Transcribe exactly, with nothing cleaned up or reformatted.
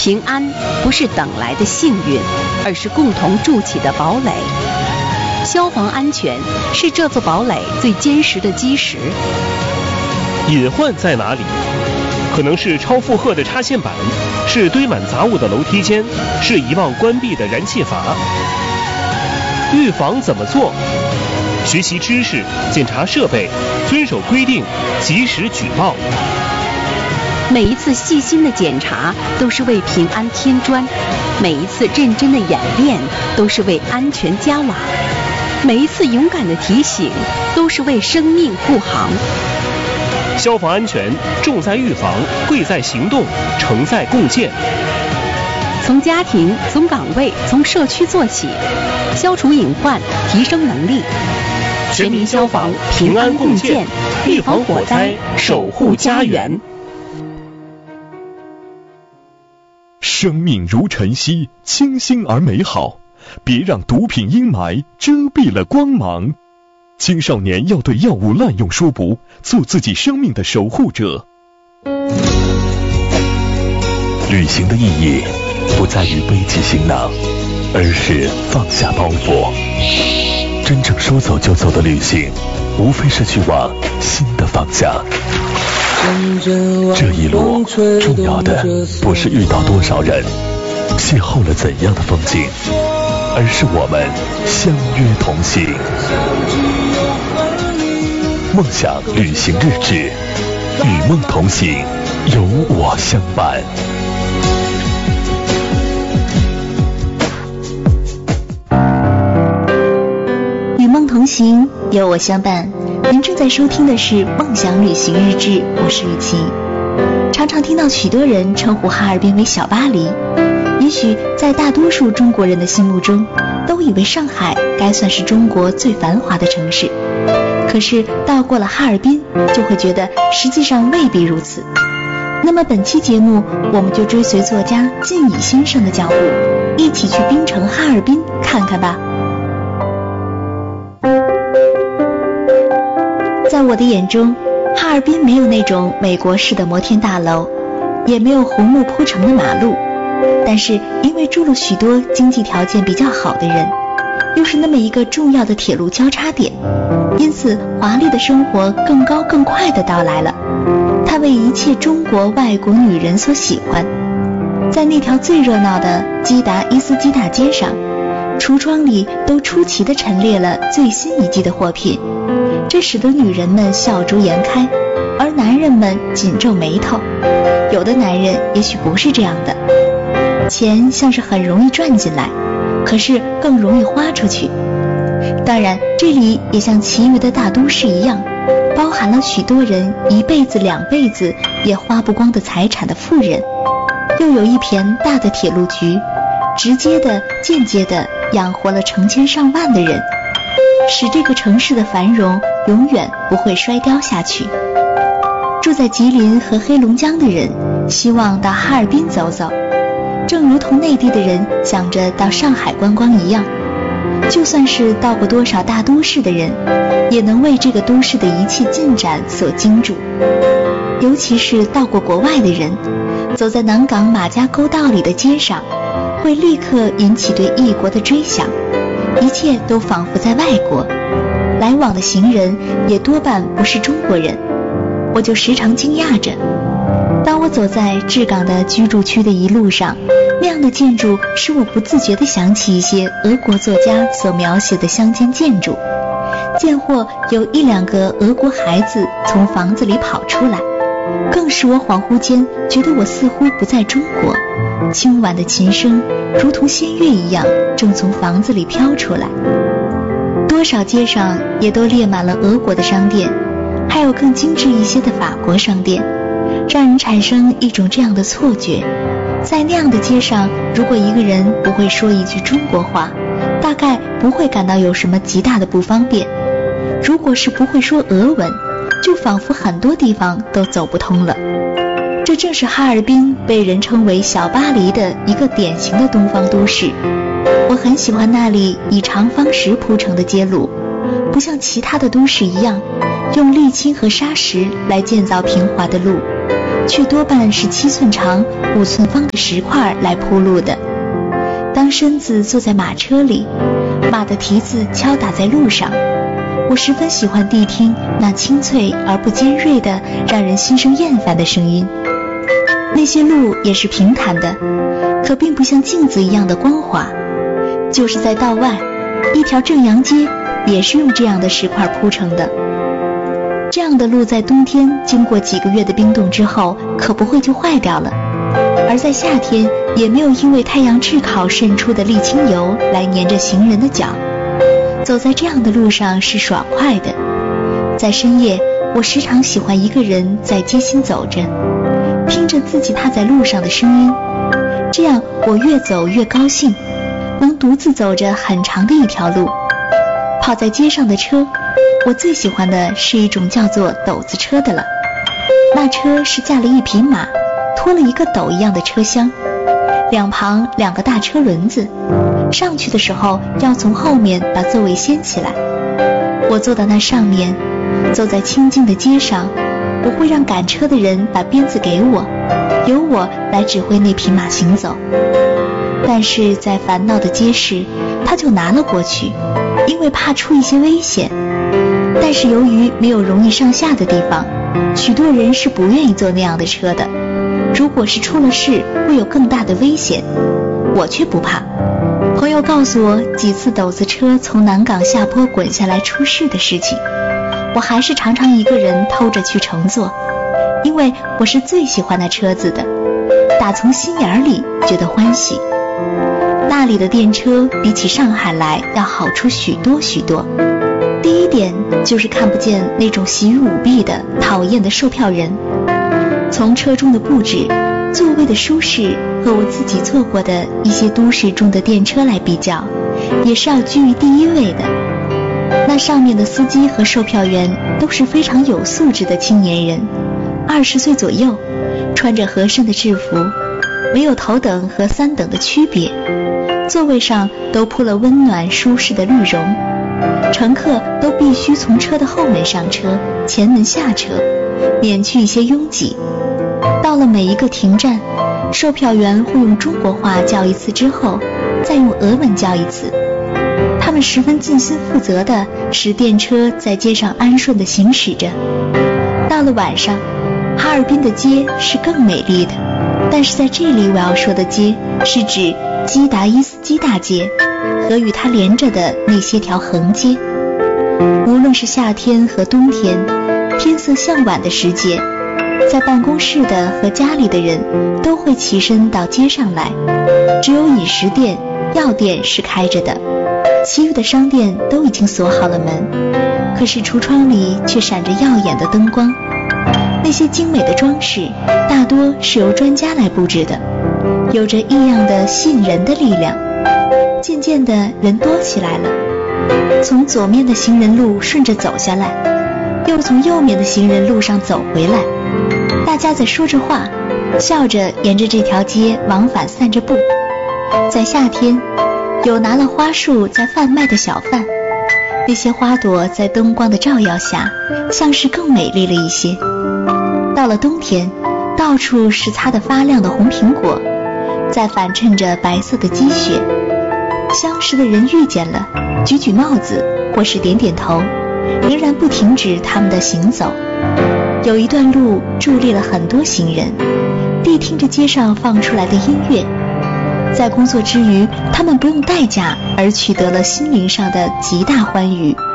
平安不是等来的幸运，而是共同筑起的堡垒。消防安全是这座堡垒最坚实的基石。 隐患在哪里？可能是超负荷的插线板，是堆满杂物的楼梯间，是遗忘关闭的燃气阀。预防怎么做？学习知识，检查设备，遵守规定，及时举报。 每一次细心的检查都是为平安添砖，每一次认真的演练都是为安全加瓦，每一次勇敢的提醒都是为生命护航。 消防安全重在预防，贵在行动，成在共建。 从家庭、从岗位、从社区做起，消除隐患，提升能力。全民消防，平安共建，预防火灾，守护家园。 生命如晨曦，清新而美好，别让毒品阴霾遮蔽了光芒。青少年要对药物滥用说不，做自己生命的守护者。旅行的意义不在于背起行囊，而是放下包袱。真正说走就走的旅行，无非是去往新的方向。这一路重要的不是遇到多少人，邂逅了怎样的风景，而是我们相约同行。梦想旅行日志，与梦同行，有我相伴。 与梦同行，有我相伴。您正在收听的是梦想旅行日志，我是雨琪。常常听到许多人称呼哈尔滨为小巴黎，也许在大多数中国人的心目中，都以为上海该算是中国最繁华的城市。可是到过了哈尔滨，就会觉得实际上未必如此。那么本期节目，我们就追随作家靳乙先生的脚步，一起去滨城哈尔滨看看吧。在我的眼中，哈尔滨没有那种美国式的摩天大楼，也没有红木铺成的马路，但是因为住了许多经济条件比较好的人，又是那么一个重要的铁路交叉点，因此华丽的生活更高更快地到来了。它为一切中国外国女人所喜欢。在那条最热闹的基达伊斯基大街上，橱窗里都出奇地陈列了最新一季的货品，这使得女人们笑逐颜开，而男人们紧皱眉头。有的男人也许不是这样的，钱像是很容易赚进来，可是更容易花出去。当然，这里也像其余的大都市一样，包含了许多人一辈子两辈子也花不光的财产的富人，又有一片大的铁路局，直接的间接的养活了成千上万的人，使这个城市的繁荣永远不会衰凋下去。住在吉林和黑龙江的人希望到哈尔滨走走，正如同内地的人想着到上海观光一样。就算是到过多少大都市的人，也能为这个都市的一切进展所惊住。尤其是到过国外的人，走在南港马家沟道里的街上，会立刻引起对异国的追想，一切都仿佛在外国，来往的行人也多半不是中国人。我就时常惊讶着，当我走在治港的居住区的一路上，那样的建筑使我不自觉地想起一些俄国作家所描写的乡间建筑，见或有一两个俄国孩子从房子里跑出来，更使我恍惚间觉得我似乎不在中国。轻婉的琴声如同仙乐一样，正从房子里飘出来。多少街上也都列满了俄国的商店，还有更精致一些的法国商店，让人产生一种这样的错觉，在那样的街上，如果一个人不会说一句中国话，大概不会感到有什么极大的不方便。如果是不会说俄文，就仿佛很多地方都走不通了。这正是哈尔滨被人称为小巴黎的一个典型的东方都市。我很喜欢那里以长方石铺成的街路，不像其他的都市一样用沥青和砂石来建造平滑的路， 却多半是七寸长、五寸方的石块来铺路的。当身子坐在马车里，马的蹄子敲打在路上，我十分喜欢谛听那清脆而不尖锐的、让人心生厌烦的声音。那些路也是平坦的，可并不像镜子一样的光滑。就是在道外，一条正阳街也是用这样的石块铺成的。这样的路在冬天经过几个月的冰冻之后，可不会就坏掉了，而在夏天也没有因为太阳炙烤渗出的沥青油来粘着行人的脚。走在这样的路上是爽快的。在深夜，我时常喜欢一个人在街心走着，听着自己踏在路上的声音，这样我越走越高兴，能独自走着很长的一条路。跑在街上的车，我最喜欢的是一种叫做斗子车的了。那车是架了一匹马，拖了一个斗一样的车厢，两旁两个大车轮子，上去的时候要从后面把座位掀起来。我坐到那上面，走在清静的街上，我会让赶车的人把鞭子给我，由我来指挥那匹马行走。但是在烦闹的街市，他就拿了过去，因为怕出一些危险。但是由于没有容易上下的地方，许多人是不愿意坐那样的车的。如果是出了事，会有更大的危险，我却不怕。朋友告诉我几次斗子车从南港下坡滚下来出事的事情，我还是常常一个人偷着去乘坐，因为我是最喜欢那车子的，打从心眼里觉得欢喜。那里的电车比起上海来要好处许多许多。第一点就是看不见那种习于舞弊的讨厌的售票人。从车中的布置、座位的舒适和我自己坐过的一些都市中的电车来比较，也是要居于第一位的。那上面的司机和售票员都是非常有素质的青年人，二十岁左右，穿着合身的制服，没有头等和三等的区别，座位上都铺了温暖舒适的绿绒，乘客都必须从车的后门上车，前门下车，免去一些拥挤。到了每一个停站，售票员会用中国话叫一次之后，再用俄文叫一次。他们十分尽心负责地使电车在街上安顺地行驶着。到了晚上，哈尔滨的街是更美丽的，但是在这里我要说的街是指基达伊斯基大街和与它连着的那些条横街。无论是夏天和冬天，天色向晚的时节，在办公室的和家里的人都会起身到街上来，只有饮食店、药店是开着的，其余的商店都已经锁好了门，可是橱窗里却闪着耀眼的灯光。那些精美的装饰大多是由专家来布置的，有着异样的吸引人的力量。渐渐的人多起来了，从左面的行人路顺着走下来，又从右面的行人路上走回来，大家在说着话，笑着沿着这条街往返散着步。在夏天，有拿了花束在贩卖的小贩，那些花朵在灯光的照耀下像是更美丽了一些。到了冬天，到处是擦得发亮的红苹果，在反衬着白色的积雪。相识的人遇见了，举举帽子或是点点头，仍然不停止他们的行走。有一段路伫立了很多行人，谛听着街上放出来的音乐。在工作之余，他们不用代价而取得了心灵上的极大欢愉。